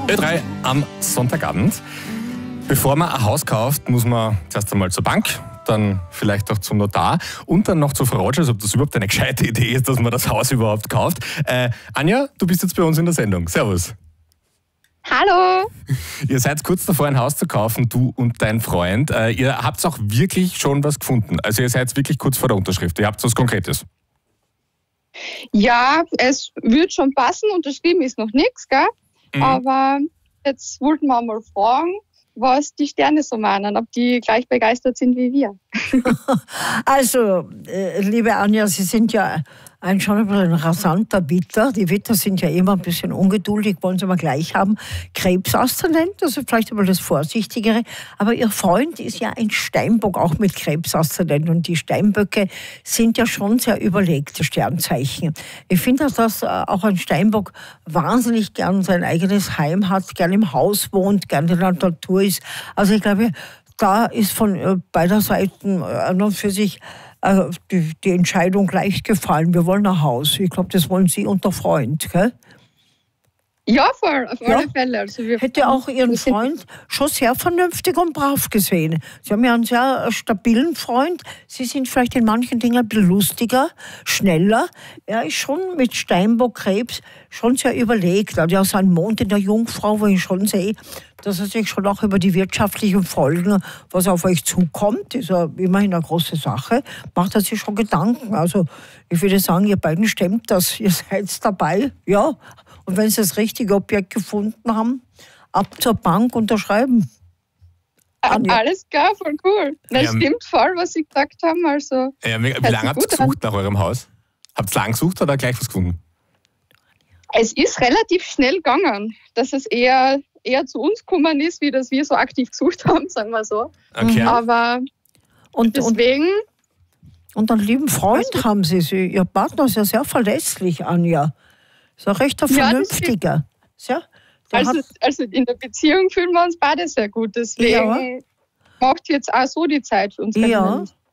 Ö3 am Sonntagabend. Bevor man ein Haus kauft, muss man zuerst einmal zur Bank, dann vielleicht auch zum Notar und dann noch zur Frau Rogers, ob das überhaupt eine gescheite Idee ist, dass man das Haus überhaupt kauft. Anja, du bist jetzt bei uns in der Sendung. Servus. Hallo. Ihr seid kurz davor, ein Haus zu kaufen, du und dein Freund. Ihr habt auch wirklich schon was gefunden. Also ihr seid wirklich kurz vor der Unterschrift. Ihr habt was Konkretes. Ja, es wird schon passen. Unterschrieben ist noch nichts, gell? Aber jetzt wollten wir mal fragen, was die Sterne so meinen, ob die gleich begeistert sind wie wir. Also, liebe Anja, Sie sind ja schon ein rasanter Witter. Die Witter sind ja immer ein bisschen ungeduldig, wollen sie mal gleich haben. Krebsaszendent, also vielleicht einmal das Vorsichtigere. Aber Ihr Freund ist ja ein Steinbock, auch mit Krebsaszendent. Und die Steinböcke sind ja schon sehr überlegte Sternzeichen. Ich finde, dass auch ein Steinbock wahnsinnig gern sein eigenes Heim hat, gern im Haus wohnt, gern in der Natur ist. Also ich glaube, da ist von beider Seiten an und für sich die Entscheidung leicht gefallen. Wir wollen ein Haus. Ich glaube, das wollen Sie und der Freund, gell? Ja, voll, auf alle Fälle. Also hätte auch Ihren Freund schon sehr vernünftig und brav gesehen. Sie haben ja einen sehr stabilen Freund. Sie sind vielleicht in manchen Dingen ein bisschen lustiger, schneller. Er ist schon mit Steinbock, Krebs schon sehr überlegt. Er hat ja seinen Mond in der Jungfrau, wo ich schon sehe, dass er sich schon auch über die wirtschaftlichen Folgen, was auf euch zukommt, ist ja immerhin eine große Sache, macht er sich schon Gedanken. Also ich würde sagen, ihr beiden stemmt das, ihr seid dabei, ja. Und wenn Sie das richtige Objekt gefunden haben, ab zur Bank unterschreiben. Alles klar, voll cool. Das stimmt voll, was Sie gesagt haben. Also, wie lange habt ihr gesucht nach eurem Haus? Habt ihr lange gesucht oder gleich was gefunden? Es ist relativ schnell gegangen, dass es eher zu uns gekommen ist, wie dass wir so aktiv gesucht haben, sagen wir so. Okay. Aber deswegen... Und einen lieben Freund haben Sie. Ihr Partner ist ja sehr verlässlich, Anja. Ist auch recht ein Vernünftiger. Ja, also in der Beziehung fühlen wir uns beide sehr gut. Deswegen macht jetzt auch so die Zeit für uns. Ja,